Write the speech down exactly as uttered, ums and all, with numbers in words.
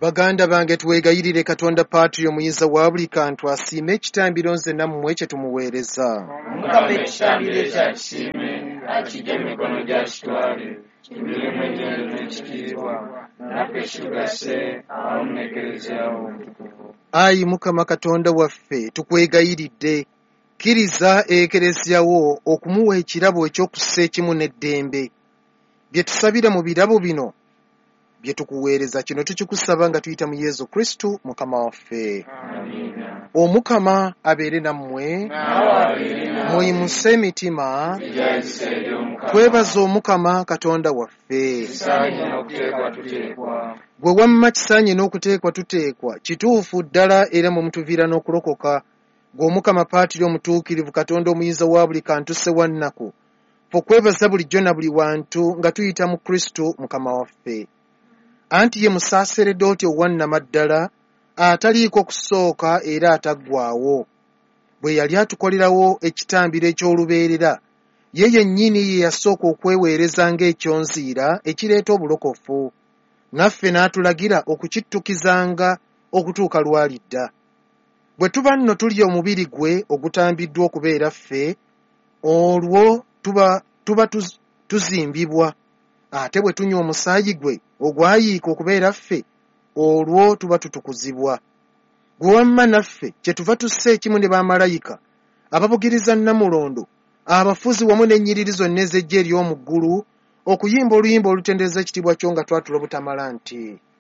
Baganda bange tuweegayirire Katonda Patrio muyinza wa buli kantu asiime ekitambiro nze nammwe kye tumuweereza. Mukama ekitambiro ekya kisiime akijja mu mikono gya kitwale kimirimu emirembe n'ekitiibwa naffe kitugase awamu n'ekereziya omutukuvu. Ayi Mukama Katonda waffe tukwegayiridde kkiriza ekereziya wo okumuwa ekirabo eky'okussa ekimu n'eddembe. Bye tusabira mu birabo bino bye tukuweereza kino tukikusaba nga tuyita mu Yesu Kristo Mukama waffe. Amiina. Omukama abeere nammwe, muyimuse emitima, twebaza Omukama Katonda waffe. Gwe wamma kisaanye n'okuteekwa tuteekwa kituufu ddala era mu mutuviira n'okulokoka. Gwe Omukama Patiro omutuukirivu Katonda omuyinza wa buli kantu sse wa nnaku. Ffe okwebaza bulijjo na buli wantu nga tuyita mu Kristo Mukama waffe. Anti ye musaasereddooti owannamaddala ataliiko kusooka era ataggwaawo. Bwe yali atukolerawo ekitambiro eky'olubeerera, ye yennyini ye yasooka okweweereza ng'ekyonziira ekireeta obulokofu. Naffe n'atulagira okukittukizanga okutuuka lw'alidda. Bwe tuba nno tulya omubiri gwe ogutambiddwa okubeera ffe, olwo tuba, tuba tuz, tuzimbibwa. Ate bwe tunywa omusaayi gwe ogwayiika okubeera ffe, olwo tuba tutukuzibwa. Gwe wamma naffe kyetuva tussa ekimu ne bamalayika ababugiriza Nnamulondo, abafuzi wamu n'ennyiriri zonna ez'eggye ery'omu ggulu okuyimba oluyimba olutendereza ekitiibwa kyo nga twatula butamala nti